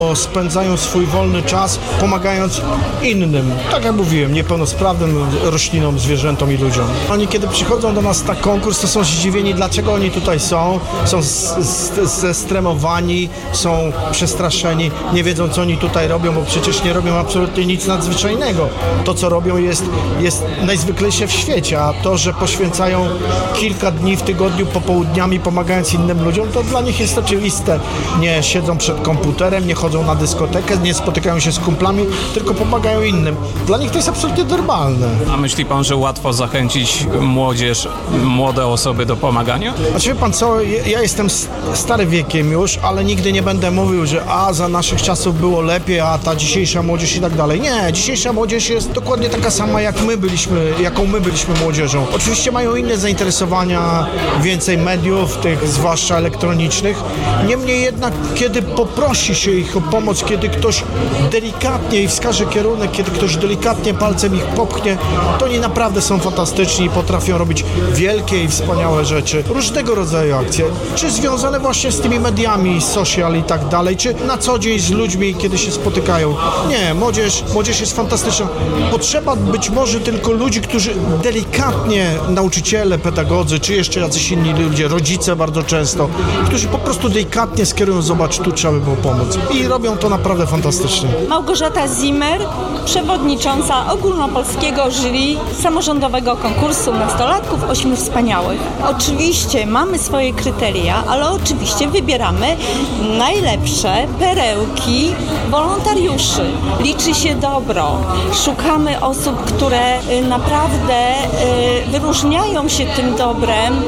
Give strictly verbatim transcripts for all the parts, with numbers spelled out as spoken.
spędzają swój wolny czas pomagając innym, tak jak mówiłem, niepełnosprawnym roślinom, zwierzętom i ludziom. Oni kiedy przychodzą do nas na konkurs, to są zdziwieni, dlaczego oni tutaj są, są zestremowani, są przestraszeni, nie wiedzą, co oni tutaj robią, bo przecież nie robią absolutnie nic nadzwyczajnego. To, co robią, jest, jest najzwyklejsze w świecie, a to, że poświęcają kilka dni w tygodniu popołudniami pomagając innym ludziom, to dla nich jest oczywiste. Nie siedzą przed komputerem, nie chodzą na dyskotekę, nie spotykają się z kumplami, tylko pomagają innym. Dla nich to jest absolutnie normalne. A myśli pan, że łatwo zachęcić młodzież, młode osoby do pomagania? Znaczy wie pan co, ja jestem stary wiekiem już, ale nigdy nie będę mówił, że a za naszych czasów było lepiej, a ta dzisiejsza młodzież i tak dalej. Nie, dzisiejsza młodzież jest dokładnie taka sama, jak my byliśmy, jaką my byliśmy młodzieżą. Oczywiście mają inne zainteresowania, więcej mediów, tych zwłaszcza elektronicznych. Niemniej jednak, kiedy poprosi się ich o pomoc, kiedy ktoś delikatnie i wskaże kierunek, kiedy ktoś delikatnie palcem ich popchnie, to oni naprawdę są fantastyczni i potrafią robić wielkie i wspaniałe rzeczy. Różnego rodzaju akcje, czy związane właśnie z tymi mediami, social i tak dalej, czy na co dzień z ludźmi, kiedy się spotykają. Nie, młodzież, młodzież jest fantastyczna. Potrzeba być może tylko ludzi, którzy delikatnie, nauczyciele, pedagodzy, czy jeszcze jacyś inni ludzie, rodzice bardzo często, którzy po prostu delikatnie skierują, zobacz, tu trzeba by było pomóc. I robią to naprawdę fantastycznie. Małgorzata Zimmer, przewodnicząca ogólnopolskiego jury samorządowego konkursu nastolatków Ośmiu Wspaniałych. Oczywiście mamy swoje kryteria, ale oczywiście wybieramy najlepsze perełki wolontariuszy. Liczy się dobro. Szukamy osób, które naprawdę wyróżniają się tym dobrem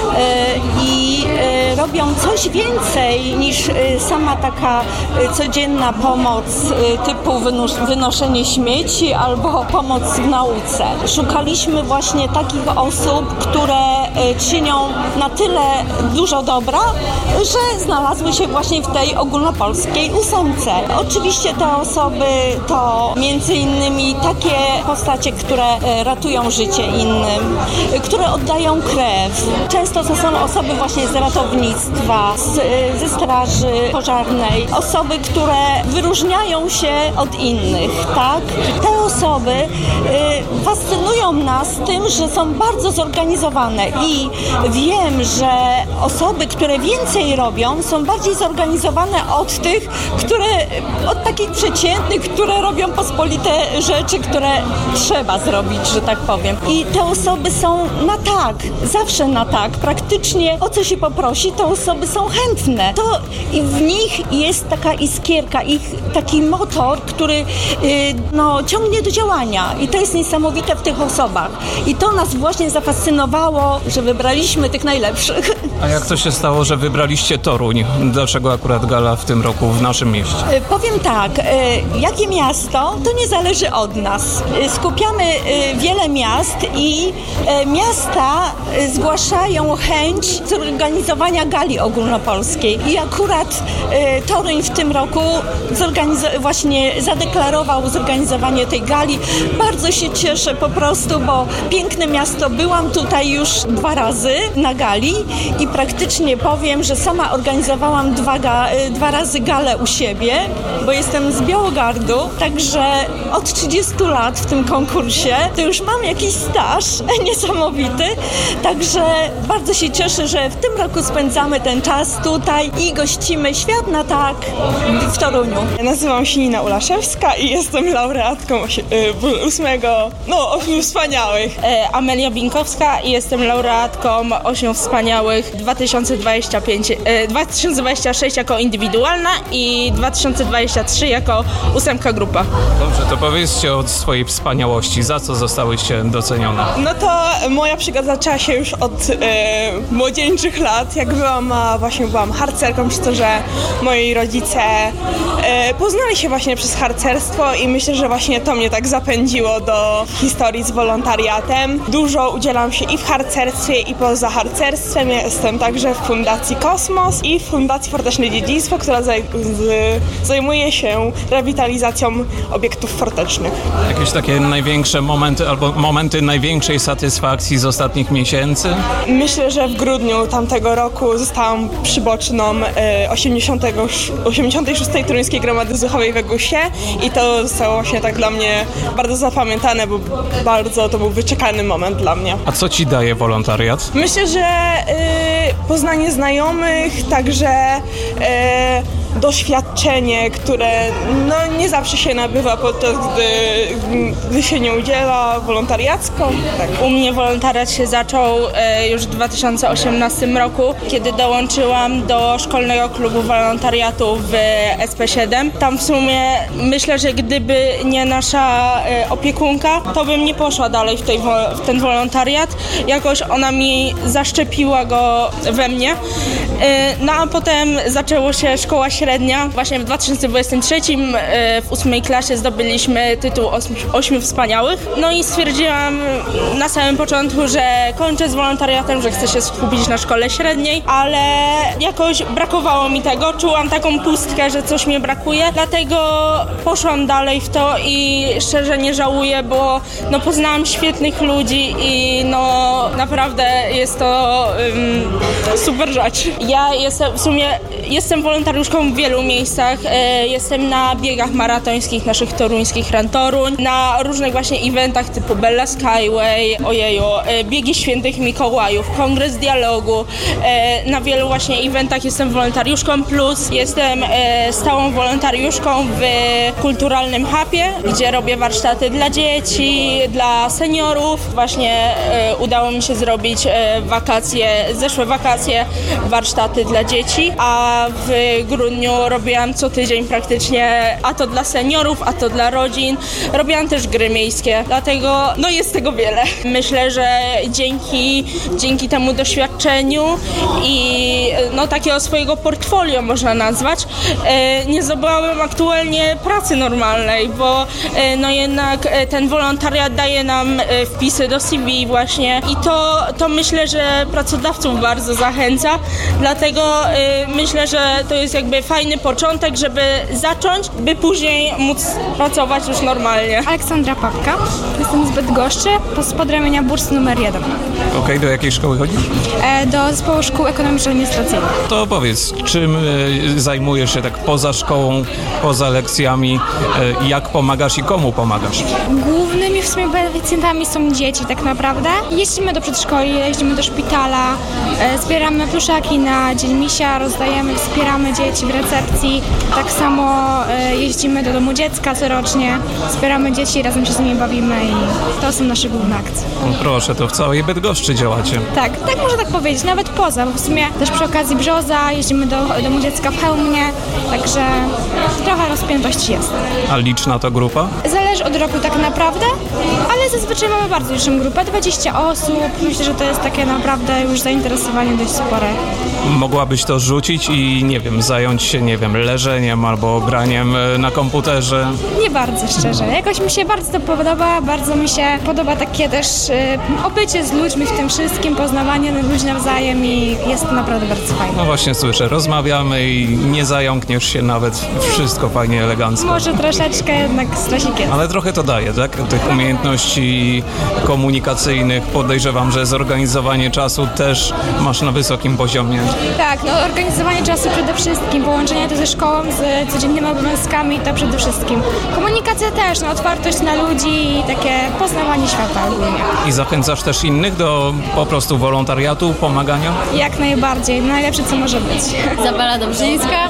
i robią coś więcej niż sama taka codzienna pomoc typu wynoszenie śmieci albo pomoc w nauce. Szukaliśmy właśnie takich osób, które czynią na tyle dużo dobra, że znalazły się właśnie w tej ogólnopolskiej ósemce. Oczywiście te osoby to między innymi takie postacie, które ratują życie innym, które oddają krew. Często to są osoby właśnie z ratownictwa, z, ze straży pożarnej, osoby, które wyróżniają się od innych, tak? Te osoby y, fascynują nas tym, że są bardzo zorganizowane i wiem, że osoby, które więcej robią, są bardziej zorganizowane od tych, które, od takich przeciętnych, które robią pospolite rzeczy, które trzeba zrobić, że tak powiem. I te osoby są na tak, zawsze na tak, praktycznie o co się poprosi, te osoby są chętne. To i w nich jest taka iskierka, ich taki motor, który yy, no, ciągnie do działania i to jest niesamowite w tych osobach. I to nas właśnie zafascynowało, że wybraliśmy tych najlepszych. A jak to się stało, że wybraliście Toruń? Dlaczego akurat gala w tym roku w naszym mieście? Yy, powiem tak, yy, jakie miasto, to nie zależy od nas. Yy, skupiamy yy, wiele miast i yy, miasta yy, zgłaszają chęć zorganizowania gali ogólnopolskiej. I akurat yy, Toruń w tym roku zorganizo- właśnie zadeklarował zorganizowanie tej gali. Bardzo się cieszę po prostu, bo piękne miasto. Byłam tutaj już dwa razy na gali i praktycznie powiem, że sama organizowałam dwa, ga- dwa razy galę u siebie, bo jestem z Białogardu, także od trzydziestu lat w tym konkursie to już mam jakiś staż niesamowity, także bardzo się cieszę, że w tym roku spędzamy ten czas tutaj i gościmy Świat na tak w Toruniu. Nazywam się Nina Ulaszewska i jestem laureatką ósmego, no Ośmiu Wspaniałych. Amelia Binkowska i jestem laureatką Ośmiu Wspaniałych dwa tysiące dwudziesty piąty, dwa tysiące dwudziesty szósty jako indywidualna i dwa tysiące dwudziesty trzeci jako ósemka grupa. Dobrze, to powiedzcie o swojej wspaniałości. Za co zostałyście docenione? No to moja przygoda zaczęła się już od e, młodzieńczych lat, jak byłam, a właśnie byłam harcerką, przez to, że moi rodzice e, poznali się właśnie przez harcerstwo i myślę, że właśnie to mnie tak zapędziło do historii z wolontariatem. Dużo udzielam się i w harcerstwie, i poza harcerstwem. Ja jestem także w Fundacji Kosmos i w Fundacji Forteczne Dziedzictwo, która zaj- z- zajmuje się rewitalizacją obiektów fortecznych. Jakieś takie największe momenty albo momenty największej satysfakcji z ostatnich miesięcy? Myślę, że w grudniu tamtego roku zostałam przyboczną e, osiemdziesiątej szóstej Toruńskiej Miejskiej Gromady Zuchowej w Egusie i to zostało właśnie tak dla mnie bardzo zapamiętane, bo bardzo to był wyczekany moment dla mnie. A co ci daje wolontariat? Myślę, że y, poznanie znajomych, także y, doświadczenie, które no, nie zawsze się nabywa, podczas gdy, gdy się nie udziela wolontariacko. Tak. U mnie wolontariat się zaczął e, już w dwa tysiące osiemnastym roku, kiedy dołączyłam do szkolnego klubu wolontariatu w S P siedem. Tam w sumie myślę, że gdyby nie nasza e, opiekunka, to bym nie poszła dalej w, tej, w ten wolontariat. Jakoś ona mi zaszczepiła go we mnie. E, no a potem zaczęło się szkoła średnia. Właśnie w dwa tysiące dwudziestym trzecim e, w ósmej klasie zdobyliśmy tytuł ośmiu, ośmiu wspaniałych. No i stwierdziłam na samym początku, że kończę z wolontariatem, że chcę się skupić na szkole średniej, ale jakoś brakowało mi tego. Czułam taką pustkę, że coś mi brakuje, dlatego poszłam dalej w to i szczerze nie żałuję, bo no, poznałam świetnych ludzi i no naprawdę jest to um, super rzecz. Ja jestem w sumie jestem wolontariuszką w wielu miejscach. E, jestem na biegach maratońskich naszych toruńskich Run Toruń, na różnych właśnie eventach typu Bella Skyway, ojeju, e, biegi świętych Mikołajów, kongres dialogu. E, na wielu właśnie eventach jestem wolontariuszką, plus jestem e, stałą wolontariuszką w kulturalnym hubie, gdzie robię warsztaty dla dzieci, dla seniorów. Właśnie e, udało mi się zrobić e, wakacje, zeszłe wakacje, warsztaty dla dzieci, a w grudniu robiłam co tydzień praktycznie, a to dla seniorów, a to dla rodzin. Robiłam też gry miejskie, dlatego no jest tego wiele. Myślę, że dzięki, dzięki temu doświadczeniu i no takiego swojego portfolio można nazwać, e, nie zdobyłabym aktualnie pracy normalnej, bo e, no jednak e, ten wolontariat daje nam e, wpisy do C V właśnie i to, to myślę, że pracodawców bardzo zachęca, dlatego e, myślę, że to jest jakby fajny początek, żeby zacząć, by później móc pracować już normalnie. Aleksandra Papka, jestem z Bydgoszczy, z ramienia burs numer jeden. Okej, okay, do jakiej szkoły chodzisz? E, do Zespołu Szkół Ekonomiczno-Administracyjnych. To powiedz, czym y, zajmujesz się tak poza szkołą, poza lekcjami, y, jak pomagasz i komu pomagasz? Głównymi w sumie beneficjentami są dzieci tak naprawdę. Jeździmy do przedszkoli, jeździmy do szpitala, e, zbieramy pluszaki na Dzień Misia, rozdajemy, wspieramy dzieci w recepcji. Tak samo e, jeździmy do domu dziecka corocznie, wspieramy dzieci, razem się z nimi bawimy i to są nasze główne akcje. No proszę, to w całej Bydgoszczy działacie. Tak, tak można tak powiedzieć, nawet poza, bo w sumie też przy okazji Brzoza jeździmy do domu dziecka w Chełmie, także trochę rozpiętości jest. A liczna to grupa? Zależy od roku tak naprawdę, ale zazwyczaj mamy bardzo liczną grupę, dwadzieścia osób, myślę, że to jest takie naprawdę już zainteresowanie dość spore. Mogłabyś to rzucić i nie wiem, zająć się, nie wiem, leżeniem albo graniem na komputerze? Nie bardzo, szczerze. Jakoś mi się bardzo to podoba, bardzo mi się podoba takie też y, obycie z ludźmi w tym wszystkim, poznawanie ludzi nawzajem i jest to naprawdę bardzo fajne. No właśnie słyszę, rozmawiamy i nie zająkniesz się nawet, wszystko fajnie, elegancko. Może troszeczkę jednak stresik jest. Ale trochę to daje, tak? Tych umiejętności komunikacyjnych, podejrzewam, że zorganizowanie czasu też masz na wysokim poziomie. Tak, no organizowanie czasu przede wszystkim, połączenie to ze szkołą, z codziennymi obowiązkami to przede wszystkim. Komunikacja też, no otwartość na ludzi i takie poznawanie świata ogólnie. I zachęcasz też innych do po prostu wolontariatu, pomagania? Jak najbardziej, najlepsze co może być. Izabela Dobrzyńska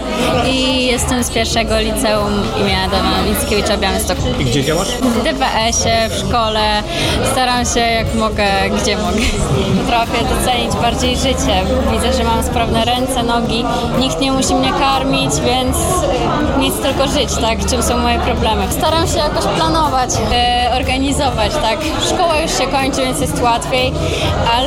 i jestem z pierwszego liceum imienia Adama Mickiewicza w Białymstoku. I gdzie działasz? W D P S-ie, w szkole. Staram się jak mogę, gdzie mogę. Potrafię docenić bardziej życie. Widzę, że mam sprawne ręce, nogi. Nikt nie musi mnie karmić, więc nic, tylko żyć, tak? Czym są moje problemy. Staram się jakoś planować, e, organizować, tak? Szkoła już się kończy, więc jest łatwiej, ale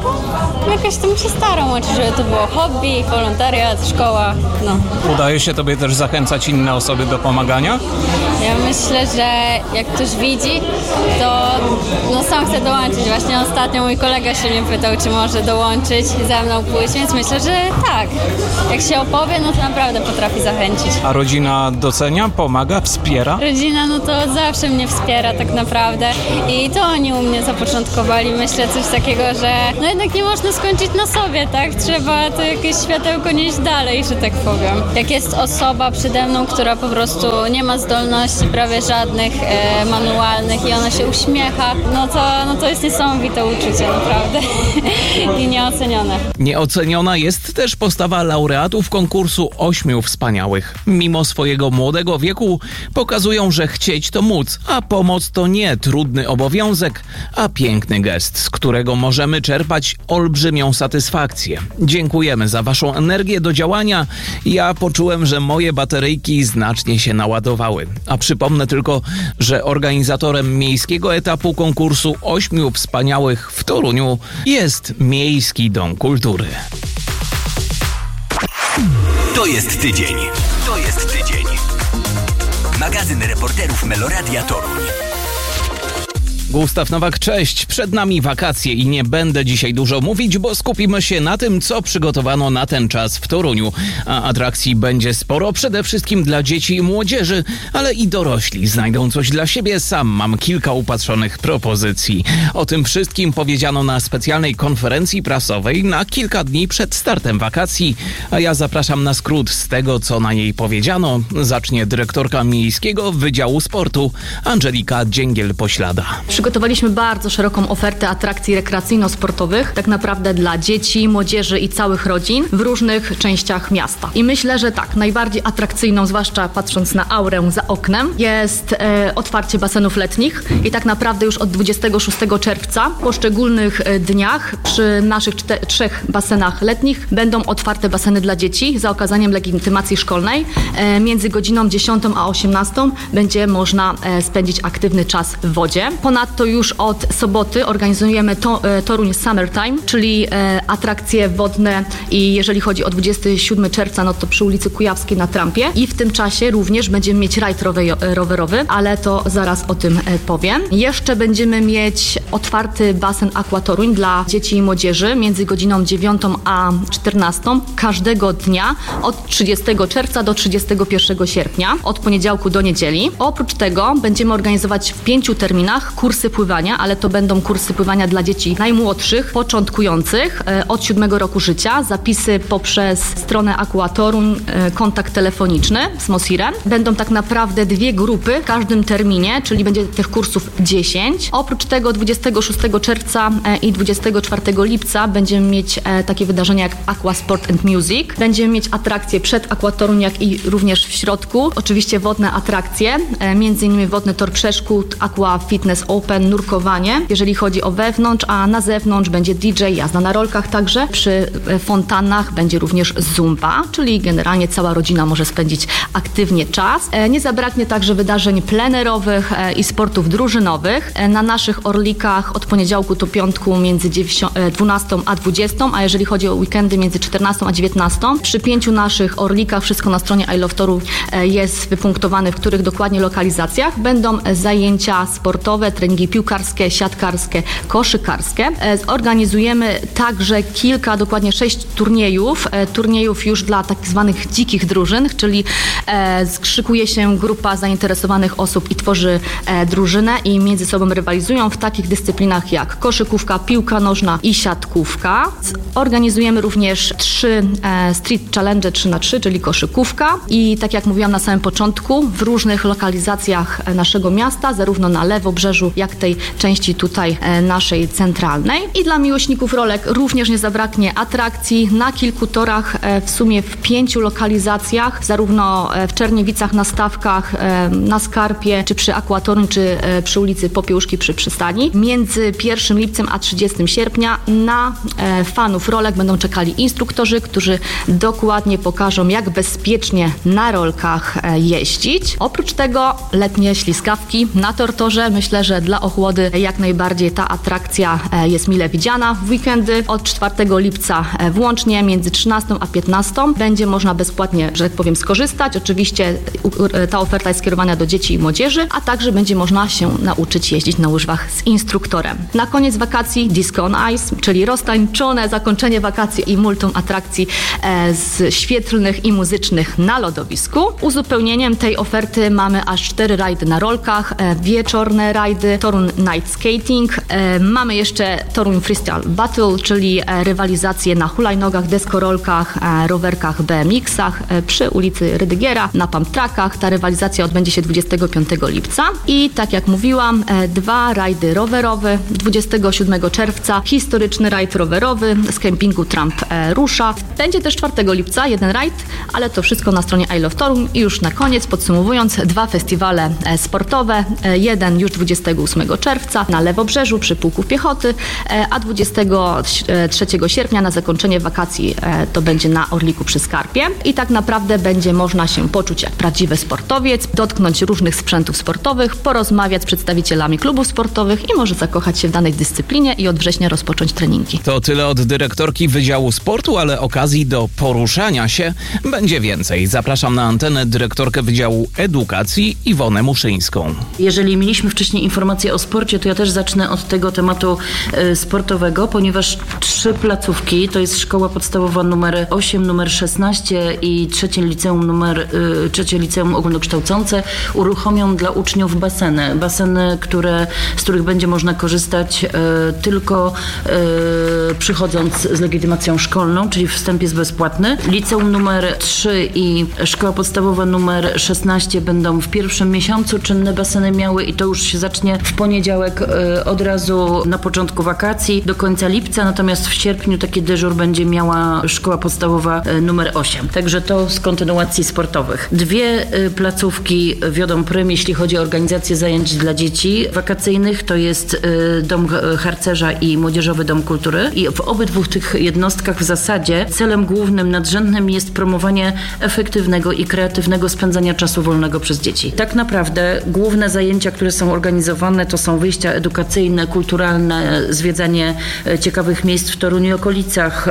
no, jakoś tam się staram łączyć, żeby to było hobby, wolontariat, szkoła, no. Udaje się tobie też zachęcać inne osoby do pomagania? Ja myślę, że jak ktoś widzi, to no, sam chce dołączyć. Właśnie ostatnio mój kolega się mnie pytał, czy może dołączyć ze mną pójść, więc myślę, że tak. Jak się opowie, no to naprawdę potrafi zachęcić. A rodzina do, docenia, pomaga, wspiera? Rodzina no to zawsze mnie wspiera tak naprawdę i to oni u mnie zapoczątkowali, myślę, coś takiego, że no jednak nie można skończyć na sobie, tak? Trzeba to jakieś światełko nieść dalej, że tak powiem. Jak jest osoba przede mną, która po prostu nie ma zdolności prawie żadnych e, manualnych i ona się uśmiecha, no to, no to jest niesamowite uczucie, naprawdę. I nieocenione. Nieoceniona jest też postawa laureatów konkursu Ośmiu Wspaniałych. Mimo swojego młodego wieku pokazują, że chcieć to móc, a pomoc to nie trudny obowiązek, a piękny gest, z którego możemy czerpać olbrzymią satysfakcję. Dziękujemy za waszą energię do działania. Ja poczułem, że moje bateryjki znacznie się naładowały. A przypomnę tylko, że organizatorem miejskiego etapu konkursu Ośmiu Wspaniałych w Toruniu jest Miejski Dom Kultury. To jest tydzień. To jest tydzień. Magazyn reporterów Meloradia Toruń. Gustaw Nowak, cześć. Przed nami wakacje i nie będę dzisiaj dużo mówić, bo skupimy się na tym, co przygotowano na ten czas w Toruniu. A atrakcji będzie sporo, przede wszystkim dla dzieci i młodzieży, ale i dorośli znajdą coś dla siebie. Sam mam kilka upatrzonych propozycji. O tym wszystkim powiedziano na specjalnej konferencji prasowej na kilka dni przed startem wakacji, a ja zapraszam na skrót z tego, co na niej powiedziano. Zacznie dyrektorka Miejskiego Wydziału Sportu Angelika Dzięgiel-Poślada. Przygotowaliśmy bardzo szeroką ofertę atrakcji rekreacyjno-sportowych, tak naprawdę dla dzieci, młodzieży i całych rodzin w różnych częściach miasta. I myślę, że tak, najbardziej atrakcyjną, zwłaszcza patrząc na aurę za oknem, jest e, otwarcie basenów letnich i tak naprawdę już od dwudziestego szóstego czerwca w poszczególnych e, dniach przy naszych czte- trzech basenach letnich będą otwarte baseny dla dzieci za okazaniem legitymacji szkolnej. E, między godziną dziesiątą a osiemnastą będzie można e, spędzić aktywny czas w wodzie. Ponadto już od soboty organizujemy to, e, Toruń Summertime, czyli e, atrakcje wodne i jeżeli chodzi o dwudziestego siódmego czerwca, no to przy ulicy Kujawskiej na trampie i w tym czasie również będziemy mieć rajd rowe- rowerowy, ale to zaraz o tym e, powiem. Jeszcze będziemy mieć otwarty basen Aqua Toruń dla dzieci i młodzieży między godziną dziewiątą a czternastą każdego dnia od trzydziestego czerwca do trzydziestego pierwszego sierpnia, od poniedziałku do niedzieli. Oprócz tego będziemy organizować w pięciu terminach kursy pływania, ale to będą kursy pływania dla dzieci najmłodszych, początkujących e, od siódmego roku życia. Zapisy poprzez stronę Aqua Toruń, e, kontakt telefoniczny z Mosirem. Będą tak naprawdę dwie grupy w każdym terminie, czyli będzie tych kursów dziesięć. Oprócz tego dwudziestego szóstego czerwca e, i dwudziestego czwartego lipca będziemy mieć e, takie wydarzenia jak Aqua Sport and Music. Będziemy mieć atrakcje przed Aqua Toruń, jak i również w środku. Oczywiście wodne atrakcje, e, między innymi wodny tor przeszkód, Aqua Fitness Open, nurkowanie, jeżeli chodzi o wewnątrz, a na zewnątrz będzie D J, jazda na rolkach także. Przy fontannach będzie również zumba, czyli generalnie cała rodzina może spędzić aktywnie czas. Nie zabraknie także wydarzeń plenerowych i sportów drużynowych. Na naszych orlikach od poniedziałku do piątku między dwunastą a dwudziestą, a jeżeli chodzi o weekendy między czternastą a dziewiętnastą. Przy pięciu naszych orlikach, wszystko na stronie I Love Toru jest wypunktowane, w których dokładnie lokalizacjach będą zajęcia sportowe, treningi piłkarskie, siatkarskie, koszykarskie. Zorganizujemy także kilka, dokładnie sześć turniejów, turniejów już dla tak zwanych dzikich drużyn, czyli skrzykuje się grupa zainteresowanych osób i tworzy drużynę i między sobą rywalizują w takich dyscyplinach jak koszykówka, piłka nożna i siatkówka. Organizujemy również trzy street challenge trzy na trzy, czyli koszykówka i tak jak mówiłam na samym początku, w różnych lokalizacjach naszego miasta, zarówno na Lewobrzeżu, jak tej części tutaj e, naszej centralnej. I dla miłośników rolek również nie zabraknie atrakcji na kilku torach, e, w sumie w pięciu lokalizacjach, zarówno e, w Czerniewicach na Stawkach, e, na Skarpie, czy przy Aqua Toruń, czy e, przy ulicy Popiełuszki przy przystani. Między pierwszym lipcem a trzydziestego sierpnia na e, fanów rolek będą czekali instruktorzy, którzy dokładnie pokażą, jak bezpiecznie na rolkach e, jeździć. Oprócz tego letnie ślizgawki na tortorze. Myślę, że dla dla ochłody jak najbardziej ta atrakcja jest mile widziana. W weekendy od czwartego lipca włącznie między trzynastą a piętnastą będzie można bezpłatnie, że tak powiem, skorzystać. Oczywiście ta oferta jest skierowana do dzieci i młodzieży, a także będzie można się nauczyć jeździć na łyżwach z instruktorem. Na koniec wakacji Disco on Ice, czyli roztańczone zakończenie wakacji i multum atrakcji z świetlnych i muzycznych na lodowisku. Uzupełnieniem tej oferty mamy aż cztery rajdy na rolkach, wieczorne rajdy, Toruń Night Skating. Mamy jeszcze Toruń Freestyle Battle, czyli rywalizacje na hulajnogach, deskorolkach, rowerkach B M X-ach przy ulicy Rydygiera, na pump trackach. Ta rywalizacja odbędzie się dwudziestego piątego lipca. I tak jak mówiłam, dwa rajdy rowerowe. dwudziestego siódmego czerwca historyczny rajd rowerowy z kempingu Trump rusza. Będzie też czwartego lipca jeden rajd, ale to wszystko na stronie I Love Toruń. I już na koniec, podsumowując, dwa festiwale sportowe. Jeden już dwudziestego ósmego czerwca na Lewobrzeżu przy Pułku Piechoty, a dwudziestego trzeciego sierpnia na zakończenie wakacji to będzie na Orliku przy Skarpie. I tak naprawdę będzie można się poczuć jak prawdziwy sportowiec, dotknąć różnych sprzętów sportowych, porozmawiać z przedstawicielami klubów sportowych i może zakochać się w danej dyscyplinie i od września rozpocząć treningi. To tyle od dyrektorki Wydziału Sportu, ale okazji do poruszania się będzie więcej. Zapraszam na antenę dyrektorkę Wydziału Edukacji Iwonę Muszyńską. Jeżeli mieliśmy wcześniej informacje o sporcie, to ja też zacznę od tego tematu y, sportowego, ponieważ trzy placówki, to jest szkoła podstawowa numer osiem, numer szesnaście i trzecie liceum numer y, trzecie liceum ogólnokształcące uruchomią dla uczniów baseny. Baseny, które, z których będzie można korzystać y, tylko y, przychodząc z legitymacją szkolną, czyli wstęp jest bezpłatny. Liceum numer trzy i szkoła podstawowa numer szesnaście będą w pierwszym miesiącu czynne baseny miały i to już się zacznie w poniedziałek y, od razu na początku wakacji do końca lipca, natomiast w sierpniu taki dyżur będzie miała szkoła podstawowa y, numer osiem. Także to z kontynuacji sportowych. Dwie y, placówki wiodą prym, jeśli chodzi o organizację zajęć dla dzieci wakacyjnych, to jest y, Dom Harcerza i Młodzieżowy Dom Kultury i w obydwu tych jednostkach w zasadzie celem głównym, nadrzędnym jest promowanie efektywnego i kreatywnego spędzania czasu wolnego przez dzieci. Tak naprawdę główne zajęcia, które są organizowane, to są wyjścia edukacyjne, kulturalne, zwiedzanie ciekawych miejsc w Toruniu i okolicach,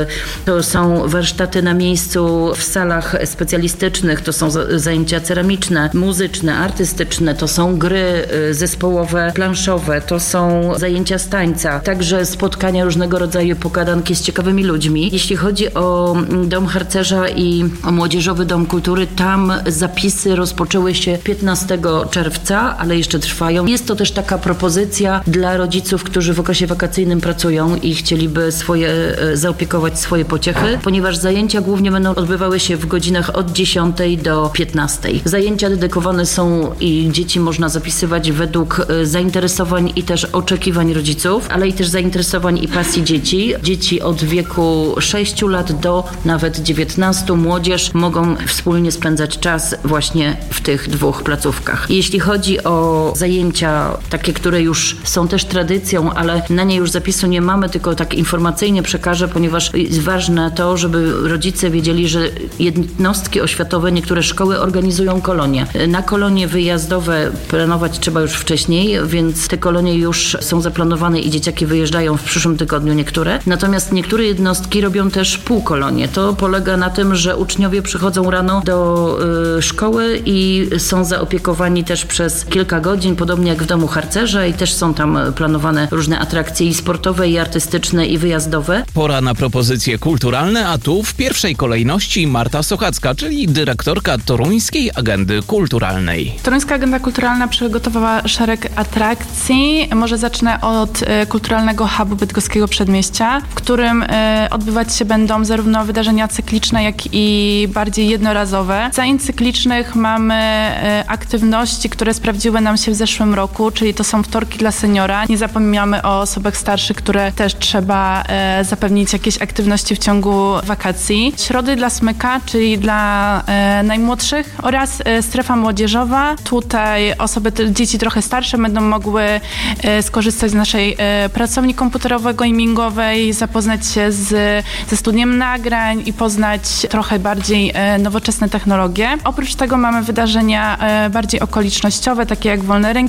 to są warsztaty na miejscu w salach specjalistycznych, to są zajęcia ceramiczne, muzyczne, artystyczne, to są gry zespołowe, planszowe, to są zajęcia z tańca, także spotkania różnego rodzaju, pogadanki z ciekawymi ludźmi. Jeśli chodzi o Dom Harcerza i o Młodzieżowy Dom Kultury, tam zapisy rozpoczęły się piętnastego czerwca, ale jeszcze trwają. Jest to też taka propozycja dla rodziców, którzy w okresie wakacyjnym pracują i chcieliby swoje, zaopiekować swoje pociechy, ponieważ zajęcia głównie będą odbywały się w godzinach od dziesiątej do piętnastej. Zajęcia dedykowane są i dzieci można zapisywać według zainteresowań i też oczekiwań rodziców, ale i też zainteresowań i pasji dzieci. Dzieci od wieku sześciu lat do nawet dziewiętnastu, młodzież mogą wspólnie spędzać czas właśnie w tych dwóch placówkach. Jeśli chodzi o zajęcia takie, które już są też tradycją, ale na nie już zapisu nie mamy, tylko tak informacyjnie przekażę, ponieważ jest ważne to, żeby rodzice wiedzieli, że jednostki oświatowe, niektóre szkoły organizują kolonie. Na kolonie wyjazdowe planować trzeba już wcześniej, więc te kolonie już są zaplanowane i dzieciaki wyjeżdżają w przyszłym tygodniu niektóre. Natomiast niektóre jednostki robią też półkolonie. To polega na tym, że uczniowie przychodzą rano do y, szkoły i są zaopiekowani też przez kilka godzin, podobnie jak w Domu Harcerza i też są tam planowane różne atrakcje i sportowe, i artystyczne, i wyjazdowe. Pora na propozycje kulturalne, a tu w pierwszej kolejności Marta Sochacka, czyli dyrektorka Toruńskiej Agendy Kulturalnej. Toruńska Agenda Kulturalna przygotowała szereg atrakcji. Może zacznę od y, kulturalnego hubu bydgoskiego przedmieścia, w którym y, odbywać się będą zarówno wydarzenia cykliczne, jak i bardziej jednorazowe. Z zajęć cyklicznych mamy y, aktywności, które sprawdziły nam się w zeszłym roku, czyli to są wtorki dla seniora. Nie zapominamy o osobach starszych, które też trzeba y, zapewnić jakieś aktywności w ciągu wakacji. Środy dla smyka, czyli dla y, najmłodszych oraz y, strefa młodzieżowa. Tutaj osoby, dzieci trochę starsze będą mogły y, skorzystać z naszej y, pracowni komputerowo-gamingowej, zapoznać się z, ze studiem nagrań i poznać trochę bardziej e, nowoczesne technologie. Oprócz tego mamy wydarzenia e, bardziej okolicznościowe, takie jak wolne ręki poety,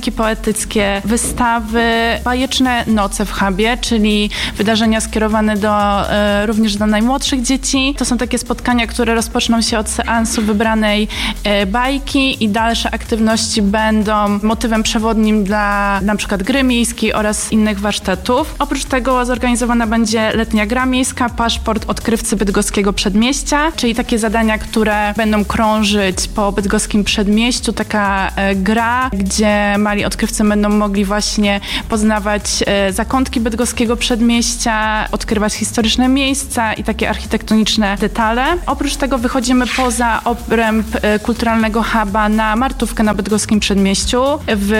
tematyckie wystawy, bajeczne noce w hubie, czyli wydarzenia skierowane do, e, również do najmłodszych dzieci. To są takie spotkania, które rozpoczną się od seansu wybranej e, bajki i dalsze aktywności będą motywem przewodnim dla na przykład gry miejskiej oraz innych warsztatów. Oprócz tego zorganizowana będzie letnia gra miejska, paszport odkrywcy bydgoskiego przedmieścia, czyli takie zadania, które będą krążyć po bydgoskim przedmieściu. Taka e, gra, gdzie mali odkrywcy będą mogli właśnie poznawać e, zakątki bydgoskiego przedmieścia, odkrywać historyczne miejsca i takie architektoniczne detale. Oprócz tego wychodzimy poza obręb e, kulturalnego huba na Martówkę na bydgoskim przedmieściu. W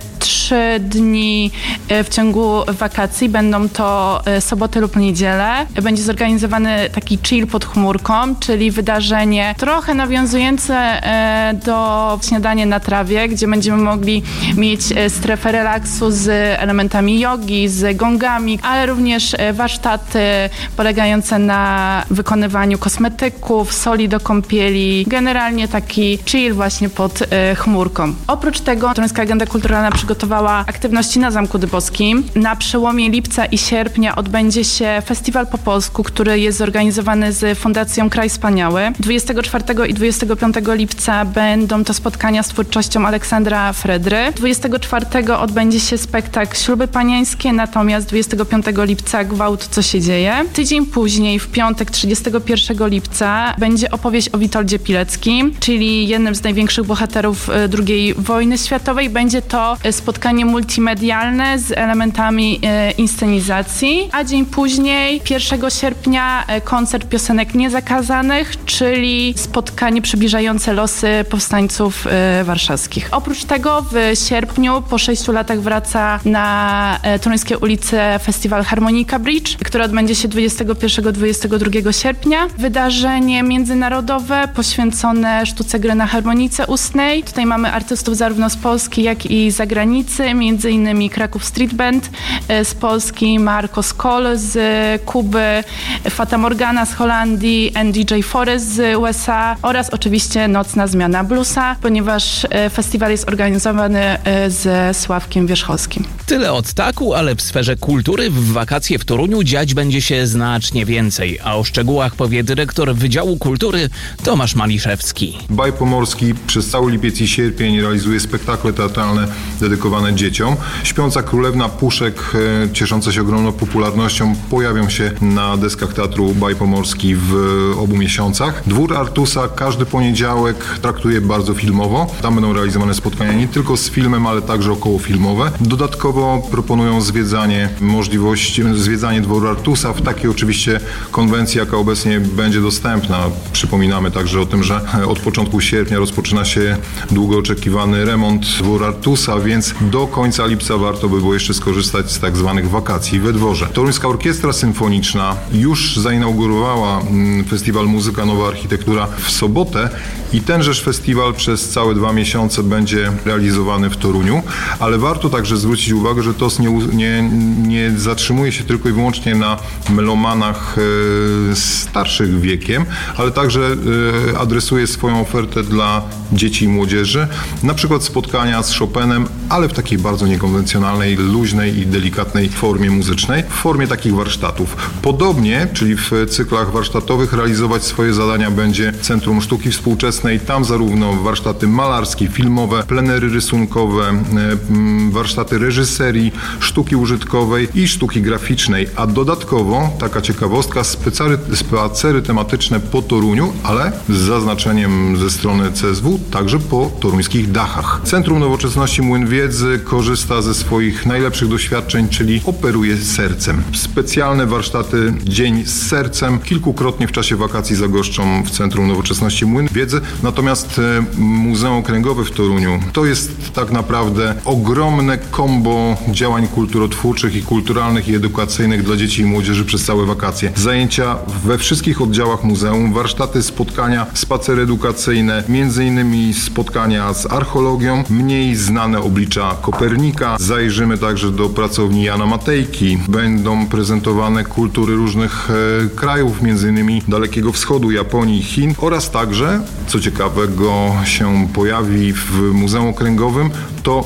trzy dni e, w ciągu wakacji będą to e, soboty lub niedziele. Będzie zorganizowany taki chill pod chmurką, czyli wydarzenie trochę nawiązujące e, do śniadania na trawie, gdzie będziemy mogli mieć e, strefę relaksu z elementami jogi, z gongami, ale również e, warsztaty polegające na wykonywaniu kosmetyków, soli do kąpieli. Generalnie taki chill właśnie pod e, chmurką. Oprócz tego Toruńska Agenda Kulturalna przygotowała aktywności na Zamku Dybowskim. Na przełomie lipca i sierpnia odbędzie się festiwal po polsku, który jest zorganizowany z Fundacją Kraj Wspaniały. dwudziestego czwartego i dwudziestego piątego lipca będą to spotkania z twórczością Aleksandra Fredry. dwudziestego czwartego odbędzie się spektakl Śluby Panieńskie, natomiast dwudziestego piątego lipca Gwałt, co się dzieje. Tydzień później, w piątek trzydziestego pierwszego lipca, będzie opowieść o Witoldzie Pileckim, czyli jednym z największych bohaterów drugiej wojny światowej. Będzie to spotkanie multimedialne z elementami e, inscenizacji, a dzień później, pierwszego sierpnia, e, koncert piosenek niezakazanych, czyli spotkanie przybliżające losy powstańców e, warszawskich. Oprócz tego w sierpniu, po sześciu latach, wraca na e, Toruńskie ulice festiwal Harmonika Bridge, który odbędzie się dwudziestego pierwszego do dwudziestego drugiego sierpnia. Wydarzenie międzynarodowe poświęcone sztuce gry na harmonice ustnej. Tutaj mamy artystów zarówno z Polski, jak i z zagranicy, między innymi Kraków Street Band z Polski, Marco Skoll z Kuby, Fata Morgana z Holandii, D J Forest z U S A oraz oczywiście Nocna Zmiana Bluesa, ponieważ festiwal jest organizowany ze Sławkiem Wierzchowskim. Tyle od taku, ale w sferze kultury w wakacje w Toruniu dziać będzie się znacznie więcej, a o szczegółach powie dyrektor Wydziału Kultury Tomasz Maliszewski. Baj Pomorski przez cały lipiec i sierpień realizuje spektakle teatralne dedykowane dzieciom. Śpiąca Królewna, Puszek, ciesząca się ogromną popularnością, pojawią się na deskach Teatru Baj Pomorski w obu miesiącach. Dwór Artusa każdy poniedziałek traktuje bardzo filmowo. Tam będą realizowane spotkania nie tylko z filmem, ale także okołofilmowe. Dodatkowo proponują zwiedzanie, możliwość zwiedzanie Dworu Artusa w takiej oczywiście konwencji, jaka obecnie będzie dostępna. Przypominamy także o tym, że od początku sierpnia rozpoczyna się długo oczekiwany remont Dworu Artusa, więc do końca lipca warto by było jeszcze skorzystać z tak zwanych wakacji we dworze. Toruńska Orkiestra Symfoniczna już zainaugurowała festiwal Muzyka Nowa Architektura w sobotę i tenżeż festiwal przez całe dwa miesiące będzie realizowany w Toruniu, ale warto także zwrócić uwagę, że T O S nie, nie, nie zatrzymuje się tylko i wyłącznie na melomanach e, starszych wiekiem, ale także e, adresuje swoją ofertę dla dzieci i młodzieży, na przykład spotkania z Chopinem, ale w takiej bardzo niekonwencjonalnej, luźnej i delikatnej formie muzycznej, w formie takich warsztatów. Podobnie, czyli w cyklach warsztatowych, realizować swoje zadania będzie Centrum Sztuki Współczesnej. Tam zarówno warsztaty malarskie, filmowe, plenery rysunkowe, warsztaty reżyserii, sztuki użytkowej i sztuki graficznej, a dodatkowo, taka ciekawostka, spacery, spacery tematyczne po Toruniu, ale z zaznaczeniem ze strony C S W, także po toruńskich dachach. Centrum Nowoczesności Młyn Wiedzy korzysta ze swoich najlepszych doświadczeń, czyli operuje sercem. Specjalne warsztaty Dzień z sercem kilkukrotnie w czasie wakacji zagoszczą w Centrum Nowoczesności Młyn Wiedzy. Natomiast Muzeum Okręgowe w Toruniu to jest tak naprawdę ogromne kombo działań kulturotwórczych i kulturalnych i edukacyjnych dla dzieci i młodzieży przez całe wakacje. Zajęcia we wszystkich oddziałach muzeum, warsztaty, spotkania, spacery edukacyjne, między innymi spotkania z archeologią, mniej znane oblicza Kopernika. Zajrzymy także do pracowni Jana Matejki. Będą prezentowane kultury różnych e, krajów, między innymi Dalekiego Wschodu, Japonii, Chin oraz także, co ciekawego się pojawi w Muzeum Okręgowym, to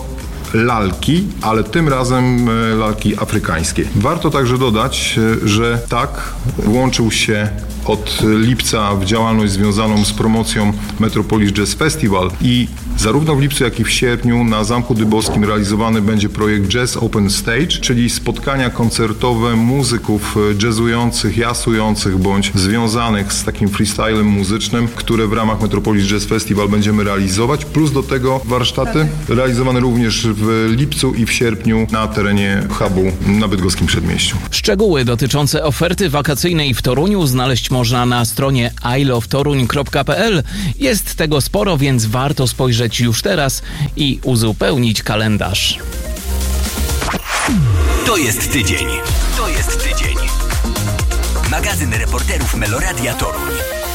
lalki, ale tym razem lalki afrykańskie. Warto także dodać, że tak włączył się od lipca w działalność związaną z promocją Metropolis Jazz Festival i zarówno w lipcu, jak i w sierpniu na Zamku Dybowskim realizowany będzie projekt Jazz Open Stage, czyli spotkania koncertowe muzyków jazzujących, jasujących bądź związanych z takim freestylem muzycznym, które w ramach Metropolis Jazz Festival będziemy realizować, plus do tego warsztaty realizowane również w lipcu i w sierpniu na terenie hubu na Bydgoskim Przedmieściu. Szczegóły dotyczące oferty wakacyjnej w Toruniu znaleźć można na stronie i love toruń kropka p l. Jest tego sporo, więc warto spojrzeć już teraz i uzupełnić kalendarz. To jest tydzień. To jest tydzień. Magazyn reporterów Meloradia Toruń.